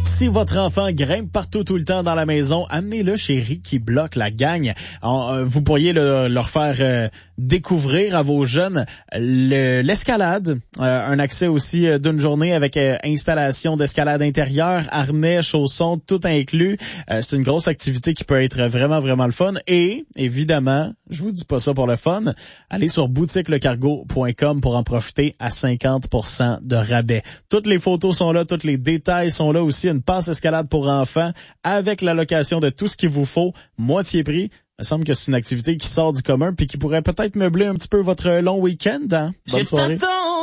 Si votre enfant grimpe partout tout le temps dans la maison, amenez-le chez Ricky Block, la gang. Vous pourriez leur faire découvrir à vos jeunes l'escalade, un accès aussi d'une journée avec installation d'escalade intérieure, harnais, chaussons, tout inclus. C'est une grosse activité qui peut être vraiment, vraiment le fun. Et, évidemment, je vous dis pas ça pour le fun, allez sur boutiquelecargo.com pour en profiter à 50% de rabais. Toutes les photos sont là, tous les détails sont là aussi. Une passe escalade pour enfants avec la location de tout ce qu'il vous faut, moitié prix. Il me semble que c'est une activité qui sort du commun puis qui pourrait peut-être meubler un petit peu votre long week-end. Hein? Bonne soirée.